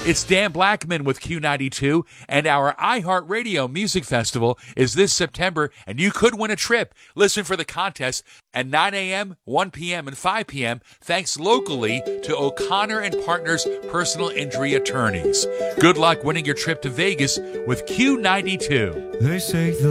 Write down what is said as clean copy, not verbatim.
It's Dan Blackman with Q92, and our iHeartRadio Music Festival is this September, and you could win a trip. Listen for the contest at 9 a.m., 1 p.m., and 5 p.m., thanks locally to O'Connor and Partners Personal Injury Attorneys. Good luck winning your trip to Vegas with Q92. They say